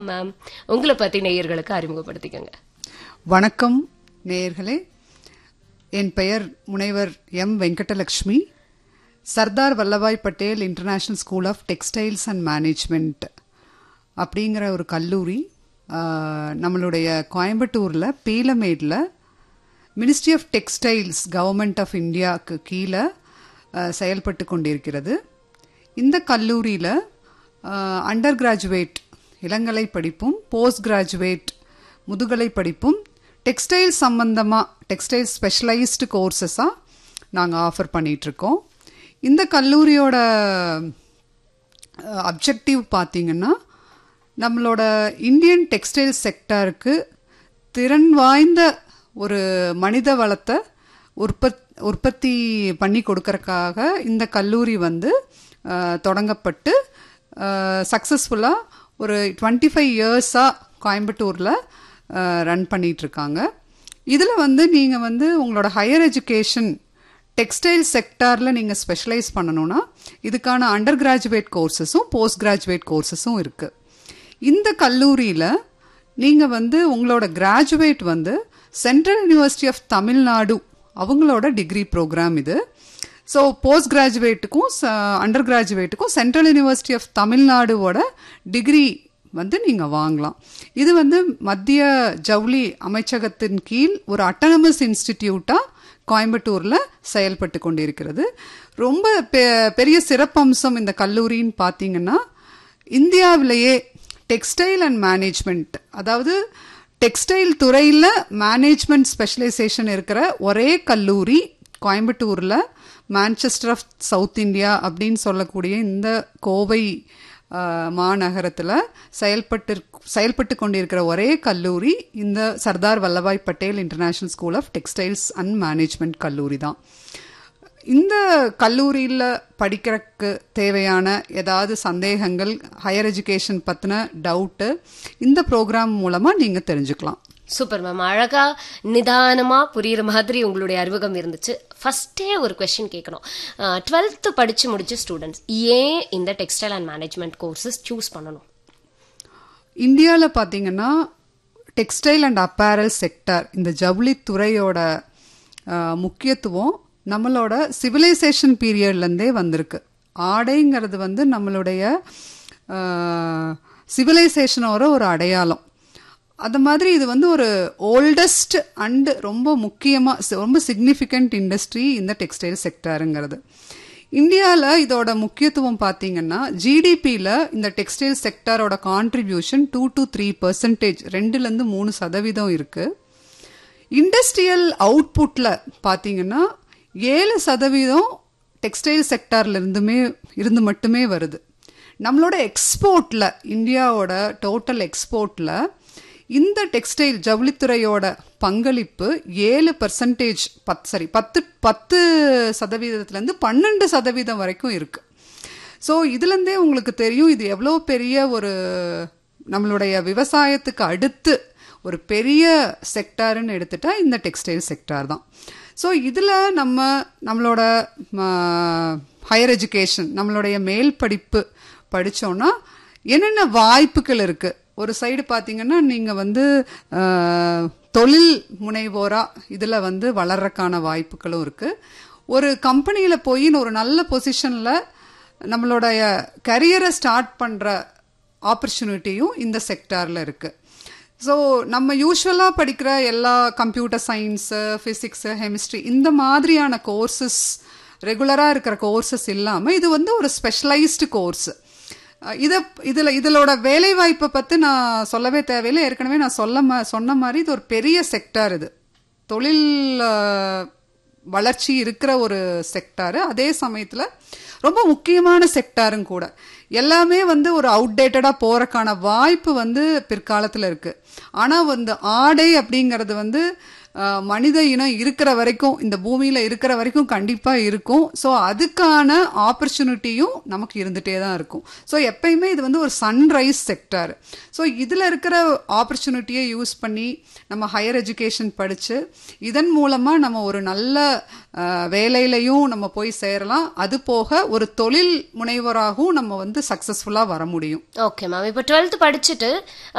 Ma'am, உங்களை பத்தி நேயர்களுக்கு அறிமுகப்படுத்திக்கங்க. வணக்கம் நேயர்களே, என் பெயர் முனைவர் M Venkatalakshmi. Sardar Vallabhbhai Patel international school of textiles and management அப்படிங்கிற ஒரு கல்லூரி நம்மளுடைய கோயம்புத்தூரில் பீலமேடில் ministry of textiles government of இந்தியாவுக்கு கீழே செயல்பட்டு கொண்டிருக்கிறது. இந்த கல்லூரியில் அண்டர் கிராஜுவேட் இளங்கலை படிப்பும், போஸ்ட் கிராஜுவேட் முதுகலை படிப்பும், டெக்ஸ்டைல் சம்பந்தமாக டெக்ஸ்டைல் ஸ்பெஷலைஸ்டு கோர்சஸாக நாங்கள் ஆஃபர் பண்ணிகிட்ருக்கோம். இந்த கல்லூரியோட அப்ஜெக்டிவ் பார்த்திங்கன்னா, நம்மளோட இந்தியன் டெக்ஸ்டைல் செக்டருக்கு திறன் வாய்ந்த ஒரு மனித வளத்தை உற்பத்தி பண்ணி கொடுக்கறதுக்காக இந்த கல்லூரி தொடங்கப்பட்டு சக்ஸஸ்ஃபுல்லாக ஒரு 25 இயர்ஸாக கோயம்புத்தூரில் ரன் பண்ணிகிட்ருக்காங்க. இதில் நீங்கள் உங்களோட ஹையர் எஜுகேஷன் டெக்ஸ்டைல் செக்டாரில் நீங்கள் ஸ்பெஷலைஸ் பண்ணணுன்னா இதுக்கான அண்டர் கிராஜுவேட் கோர்சஸும் போஸ்ட் கிராஜுவேட் கோர்சஸும் இருக்குது. இந்த கல்லூரியில் நீங்கள் உங்களோட graduate central university of Tamil Nadu அவங்களோட டிகிரி ப்ரோக்ராம் இது. So post கிராஜுவேட்டுக்கும் under கிராஜுவேட்டுக்கும் central university of தமிழ்நாடுவோட degree நீங்கள் வாங்கலாம். இது மத்திய ஜவுளி அமைச்சகத்தின் கீழ் ஒரு அட்டானமஸ் இன்ஸ்டிடியூட்டாக கோயம்புத்தூரில் செயல்பட்டு கொண்டிருக்கிறது. ரொம்ப பெரிய சிறப்பம்சம் இந்த கல்லூரின்னு பார்த்தீங்கன்னா, இந்தியாவிலேயே டெக்ஸ்டைல் அண்ட் மேனேஜ்மெண்ட், அதாவது டெக்ஸ்டைல் துறையில் மேனேஜ்மெண்ட் ஸ்பெஷலைசேஷன் இருக்கிற ஒரே கல்லூரி கோயம்புத்தூரில் மான்செஸ்டர் ஆஃப் சவுத் இந்தியா அப்படின்னு சொல்லக்கூடிய இந்த கோவை மாநகரத்தில் செயல்பட்டு கொண்டிருக்கிற ஒரே கல்லூரி இந்த Sardar Vallabhbhai Patel international school of textiles and management கல்லூரி தான். இந்த கல்லூரியில் படிக்கிறதுக்கு தேவையான ஏதாவது சந்தேகங்கள், ஹையர் எஜுகேஷன் பற்றின டவுட்டு இந்த ப்ரோக்ராம் மூலமாக நீங்கள் தெரிஞ்சுக்கலாம். சூப்பர் மேம், அழகா நிதானமா புரியுற மாதிரி உங்களுடைய அறிமுகம் இருந்துச்சு. ஃபர்ஸ்டே ஒரு கொஸ்டின் கேட்கணும். 12th படிச்சு முடிச்ச ஸ்டூடெண்ட்ஸ் ஏன் இந்த textile and management courses choose பண்ணணும்? இந்தியாவில் பார்த்தீங்கன்னா டெக்ஸ்டைல் அண்ட் அப்பேரல் செக்டர், இந்த ஜவுளி துறையோட முக்கியத்துவம் நம்மளோட சிவிலைசேஷன் பீரியட்லேருந்தே வந்திருக்கு. ஆடைங்கிறது நம்மளுடைய சிவிலைசேஷனோட ஒரு அடையாளம். அது மாதிரி இது ஒரு ஓல்டஸ்ட் அண்ட் ரொம்ப முக்கியமாக ரொம்ப சிக்னிஃபிகண்ட் இண்டஸ்ட்ரி இந்த டெக்ஸ்டைல் செக்டருங்கிறது. இந்தியாவில் இதோட முக்கியத்துவம் பார்த்தீங்கன்னா, ஜிடிபியில் இந்த டெக்ஸ்டைல் செக்டரோட கான்ட்ரிபியூஷன் 2 to 3%, 2-3% இருக்குது. இண்டஸ்ட்ரியல் அவுட்புட்டில் பார்த்தீங்கன்னா 7% டெக்ஸ்டைல் செக்டார்லேருந்து மட்டுமே வருது. நம்மளோட எக்ஸ்போர்ட்டில், இந்தியாவோட டோட்டல் எக்ஸ்போர்ட்டில் இந்த டெக்ஸ்டைல் ஜவுளித்துறையோட பங்களிப்பு 7%, 10%, 12% வரைக்கும் இருக்குது. ஸோ இதுலேருந்தே உங்களுக்கு தெரியும் இது எவ்வளோ பெரிய ஒரு நம்மளுடைய விவசாயத்துக்கு அடுத்து ஒரு பெரிய செக்டாருன்னு எடுத்துட்டா இந்த டெக்ஸ்டைல் செக்டார் தான். ஸோ இதில் நம்மளோட ஹையர் எஜுகேஷன், நம்மளுடைய மேல் படிப்பு படித்தோன்னா என்னென்ன வாய்ப்புகள் இருக்குது. ஒரு சைடு பார்த்தீங்கன்னா நீங்கள் தொழில் முனைவோராக இதில் வளர்றதுக்கான வாய்ப்புகளும் இருக்குது. ஒரு கம்பெனியில் போய் ஒரு நல்ல பொசிஷனில் நம்மளுடைய கரியரை ஸ்டார்ட் பண்ணுற ஆப்பர்ச்சுனிட்டியும் இந்த செக்டாரில் இருக்குது. ஸோ நம்ம யூஸ்வலாக படிக்கிற எல்லா கம்ப்யூட்டர் சயின்ஸு, ஃபிசிக்ஸு, கெமிஸ்ட்ரி இந்த மாதிரியான கோர்சஸ், ரெகுலராக இருக்கிற கோர்சஸ் இல்லாமல் இது ஒரு ஸ்பெஷலைஸ்டு கோர்ஸு. இதோட வேலைவாய்ப்பை பற்றி நான் சொல்லவே தேவையில்லை. ஏற்கனவே நான் சொன்ன மாதிரி இது ஒரு பெரிய செக்டார். இது தொழில் வளர்ச்சி இருக்கிற ஒரு செக்டாரு, அதே சமயத்தில் ரொம்ப முக்கியமான செக்டாரும் கூட. எல்லாமே ஒரு அவுட்டேட்டடாக போகிறக்கான வாய்ப்பு பிற்காலத்தில் இருக்குது. ஆனால் ஆடை அப்படிங்கிறது மனித இனம் இருக்கிற வரைக்கும், இந்த பூமியில இருக்கிற வரைக்கும் கண்டிப்பா இருக்கும். ஸோ அதுக்கான ஆப்பர்ச்சுனிட்டியும் நமக்கு இருந்துட்டே தான் இருக்கும். ஸோ எப்பயுமே இது வந்து ஒரு சன்ரைஸ் செக்டார். ஸோ இதுல இருக்கிற ஆப்பர்ச்சுனிட்டியை யூஸ் பண்ணி நம்ம ஹையர் எஜுகேஷன் படிச்சு இதன் மூலமா நம்ம ஒரு நல்ல வேலையிலையும் நம்ம போய் சேரலாம். அது போக ஒரு தொழில் முனைவராகவும் நம்ம வந்து சக்சஸ்ஃபுல்லா வர முடியும். Okay ma'am. இப்போ 12th படிச்சுட்டு